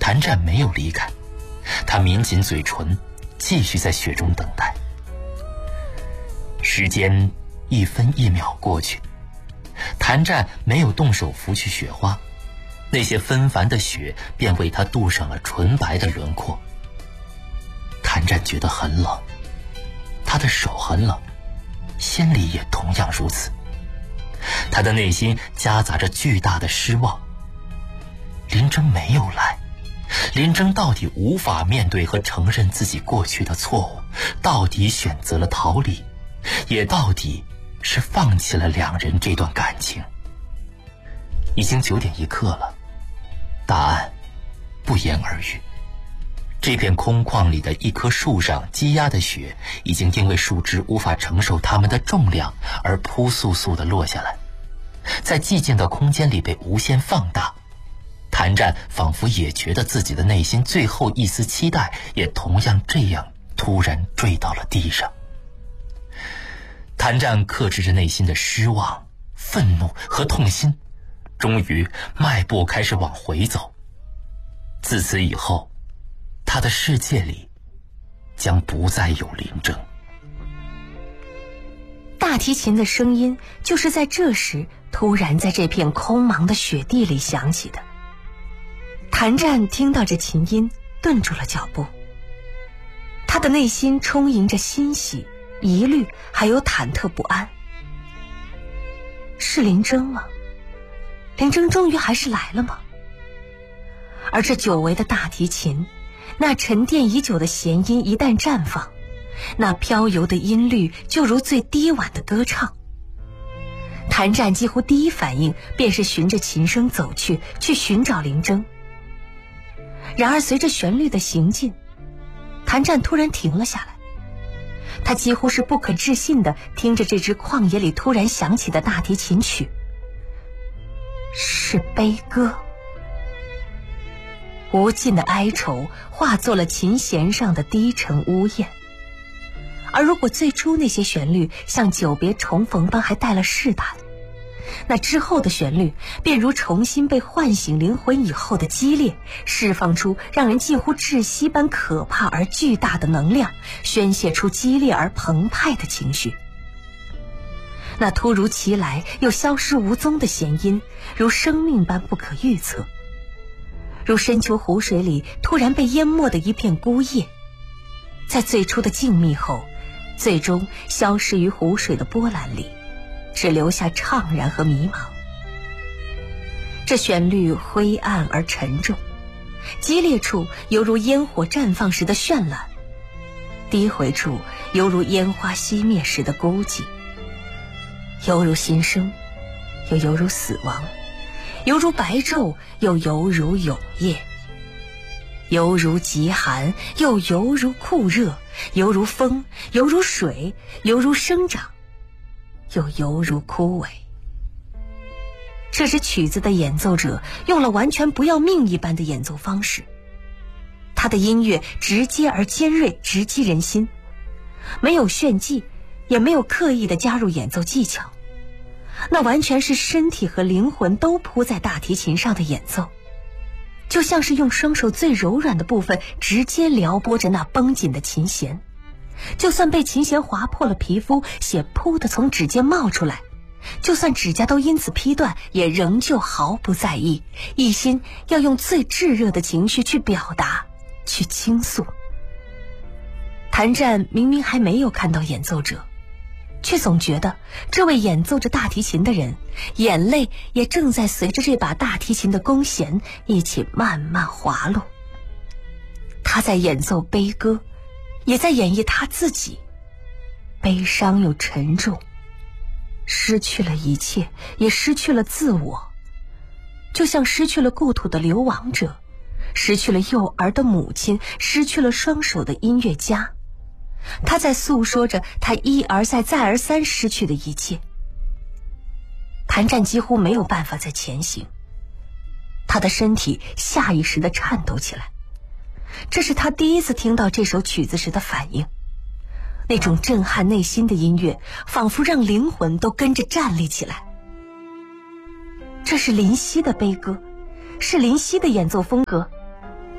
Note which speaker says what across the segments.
Speaker 1: 谭战没有离开，他抿紧嘴唇，继续在雪中等待。时间一分一秒过去，谭战没有动手拂去雪花，那些纷繁的雪便为他镀上了纯白的轮廓。谭战觉得很冷，他的手很冷，心里也同样如此。他的内心夹杂着巨大的失望。林征没有来，林征到底无法面对和承认自己过去的错误，到底选择了逃离，也到底是放弃了两人这段感情。已经9点1刻了，答案不言而喻。这片空旷里的一棵树上积压的雪，已经因为树枝无法承受它们的重量而扑簌簌地落下来，在寂静的空间里被无限放大。谭战仿佛也觉得自己的内心最后一丝期待，也同样这样突然坠到了地上。谭战克制着内心的失望、愤怒和痛心，终于迈步开始往回走。自此以后，他的世界里将不再有林征。
Speaker 2: 大提琴的声音就是在这时突然在这片空茫的雪地里响起的。谭战听到这琴音，顿住了脚步。他的内心充盈着欣喜、疑虑，还有忐忑不安。是林征吗？林征终于还是来了吗？而这久违的大提琴，那沉淀已久的弦音一旦绽放，那飘游的音律就如最低婉的歌唱。谭战几乎第一反应便是循着琴声走去寻找林征。然而随着旋律的行进，谭战突然停了下来。他几乎是不可置信地听着这支旷野里突然响起的大提琴曲，是悲歌。无尽的哀愁化作了琴弦上的低沉呜咽。而如果最初那些旋律像久别重逢般还带了试探，那之后的旋律便如重新被唤醒灵魂以后的激烈，释放出让人近乎窒息般可怕而巨大的能量，宣泄出激烈而澎湃的情绪。那突如其来又消失无踪的弦音，如生命般不可预测，如深秋湖水里突然被淹没的一片孤叶，在最初的静谧后，最终消失于湖水的波澜里，只留下怅然和迷茫。这旋律灰暗而沉重，激烈处犹如烟火绽放时的绚烂，低回处犹如烟花熄灭时的孤寂，犹如新生，又犹如死亡，犹如白昼，又犹如永夜，犹如极寒，又犹如酷热，犹如风，犹如水，犹如生长，又犹如枯萎。这支曲子的演奏者用了完全不要命一般的演奏方式，他的音乐直接而尖锐，直击人心，没有炫技，也没有刻意的加入演奏技巧，那完全是身体和灵魂都扑在大提琴上的演奏，就像是用双手最柔软的部分直接撩拨着那绷紧的琴弦，就算被琴弦划破了皮肤，血噗地从指尖冒出来，就算指甲都因此劈断，也仍旧毫不在意，一心要用最炙热的情绪去表达，去倾诉。谭战明明还没有看到演奏者，却总觉得这位演奏着大提琴的人，眼泪也正在随着这把大提琴的弓弦一起慢慢滑落。他在演奏悲歌，也在演绎他自己，悲伤又沉重，失去了一切，也失去了自我，就像失去了故土的流亡者，失去了幼儿的母亲，失去了双手的音乐家。他在诉说着他一而再再而三失去的一切。谭战几乎没有办法再前行，他的身体下意识地颤抖起来，这是他第一次听到这首曲子时的反应。那种震撼内心的音乐，仿佛让灵魂都跟着站立起来。这是林夕的悲歌，是林夕的演奏风格，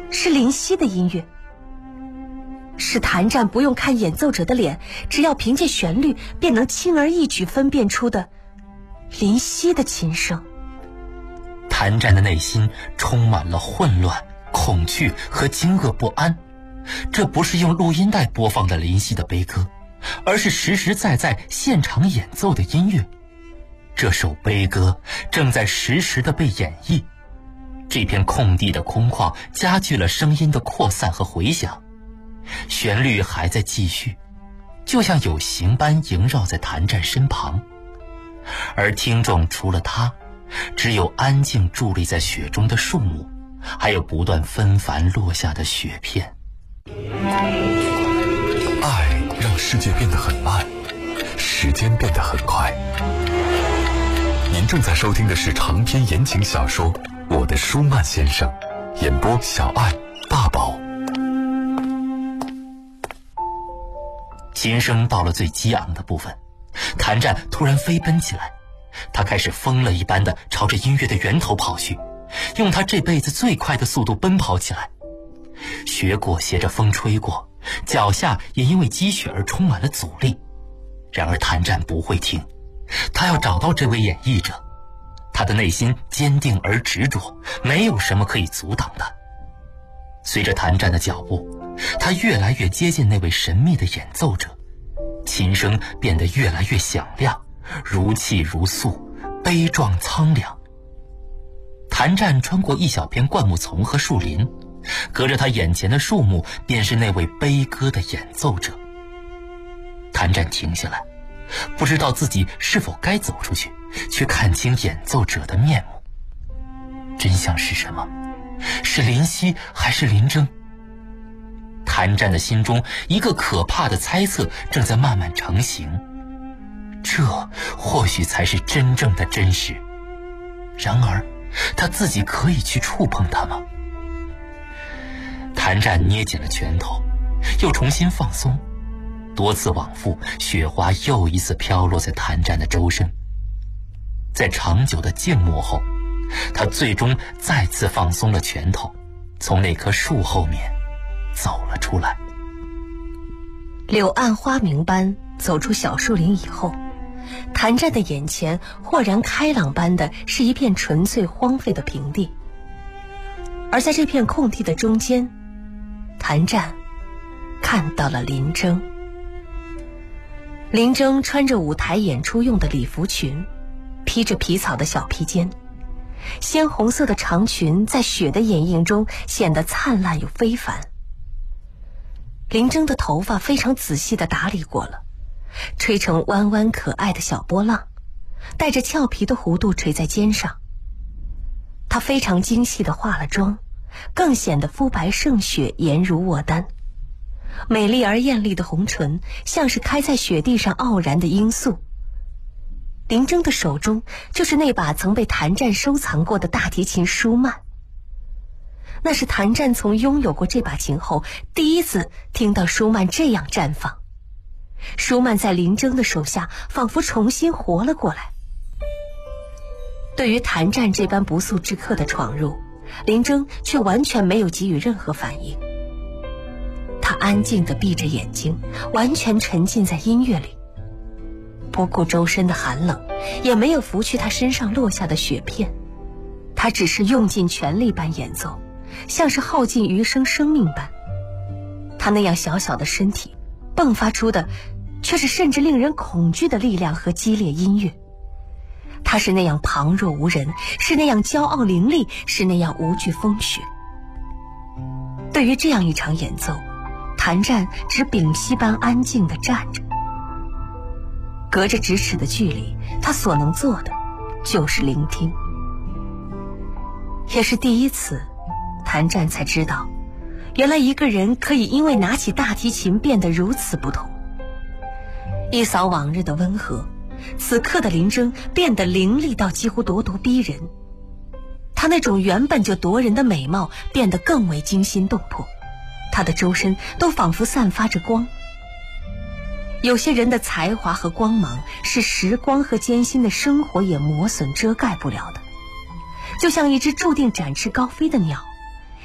Speaker 2: 是林夕的音乐，是谭战不用看演奏者的脸，只要凭借旋律便能轻而易举分辨出的林夕的琴声。
Speaker 1: 谭战的内心充满了混乱、恐惧和惊愕不安。这不是用录音带播放的林夕的悲歌，而是实实在在现场演奏的音乐。这首悲歌正在实时地被演绎，这片空地的空旷加剧了声音的扩散和回响，旋律还在继续，就像有形般萦绕在谭战身旁。而听众除了他，只有安静伫立在雪中的树木，还有不断纷繁落下的雪片。
Speaker 3: 爱让世界变得很慢，时间变得很快。您正在收听的是长篇言情小说《我的舒曼先生》，演播小爱、大宝。
Speaker 1: 琴声到了最激昂的部分，谭战突然飞奔起来，他开始疯了一般的朝着音乐的源头跑去，用他这辈子最快的速度奔跑起来。雪果携着风吹过，脚下也因为积雪而充满了阻力。然而谭战不会停，他要找到这位演绎者。他的内心坚定而执着，没有什么可以阻挡他。随着谭战的脚步，他越来越接近那位神秘的演奏者，琴声变得越来越响亮，如泣如诉，悲壮苍凉。谭战穿过一小片灌木丛和树林，隔着他眼前的树木便是那位悲歌的演奏者。谭战停下来，不知道自己是否该走出去，去看清演奏者的面目。真相是什么？是林夕还是林征？谭战的心中一个可怕的猜测正在慢慢成型，这或许才是真正的真实。然而他自己可以去触碰它吗？谭战捏紧了拳头，又重新放松，多次往复，雪花又一次飘落在谭战的周身。在长久的静默后，他最终再次放松了拳头，从那棵树后面走了出来。
Speaker 2: 柳暗花明般走出小树林以后，谭战的眼前豁然开朗般的是一片纯粹荒废的平地。而在这片空地的中间，谭战看到了林征。林征穿着舞台演出用的礼服裙，披着皮草的小披肩，鲜红色的长裙在雪的掩映中显得灿烂又非凡。林征的头发非常仔细地打理过了，吹成弯弯可爱的小波浪，带着俏皮的弧度垂在肩上。他非常精细地化了妆，更显得肤白胜雪，颜如卧丹。美丽而艳丽的红唇像是开在雪地上傲然的罂粟。林征的手中就是那把曾被谭战收藏过的大提琴舒曼，那是谭战从拥有过这把琴后第一次听到舒曼这样绽放。舒曼在林征的手下仿佛重新活了过来。对于谭战这般不速之客的闯入，林征却完全没有给予任何反应。他安静地闭着眼睛，完全沉浸在音乐里，不顾周身的寒冷，也没有拂去他身上落下的雪片。他只是用尽全力般演奏，像是耗尽余生生命般。他那样小小的身体迸发出的却是甚至令人恐惧的力量和激烈音乐。他是那样旁若无人，是那样骄傲凌厉，是那样无惧风雪。对于这样一场演奏，谭战只屏息般安静地站着。隔着咫尺的距离，他所能做的就是聆听。也是第一次，谭战才知道，原来一个人可以因为拿起大提琴变得如此不同。一扫往日的温和，此刻的林征变得凌厉到几乎咄咄逼人。他那种原本就夺人的美貌变得更为惊心动魄，他的周身都仿佛散发着光。有些人的才华和光芒是时光和艰辛的生活也磨损遮盖不了的，就像一只注定展翅高飞的鸟，